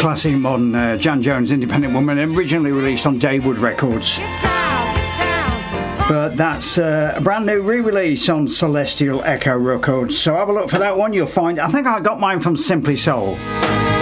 classic modern Jan Jones, Independent Woman, originally released on Daywood Records. But that's a brand new re-release on Celestial Echo Records. So have a look for that one. You'll find, I think I got mine from Simply Soul.